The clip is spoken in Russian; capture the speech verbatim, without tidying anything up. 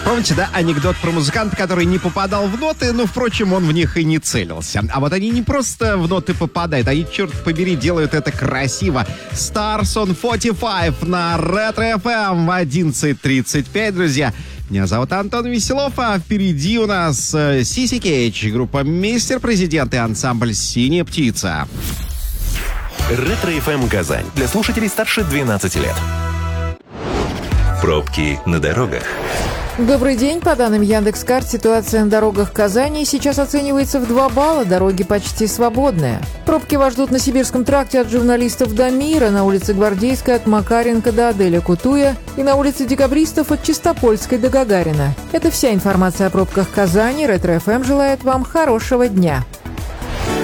Помните, да, анекдот про музыканта, который не попадал в ноты, но, впрочем, он в них и не целился. А вот они не просто в ноты попадают, они, черт побери, делают это красиво. Stars on сорок пять на Ретро эф эм в одиннадцать тридцать пять, друзья. Меня зовут Антон Веселов, а впереди у нас си си Кейдж, группа «Мистер Президент» и ансамбль «Синяя птица». Ретро эф эм Казань для слушателей старше двенадцати лет. Пробки на дорогах. Добрый день. По данным Яндекс.Карт, ситуация на дорогах Казани сейчас оценивается в два балла. Дороги почти свободные. Пробки вас ждут на Сибирском тракте от журналистов до Мира, на улице Гвардейской от Макаренко до Аделя Кутуя и на улице Декабристов от Чистопольской до Гагарина. Это вся информация о пробках Казани. Ретро эф эм желает вам хорошего дня.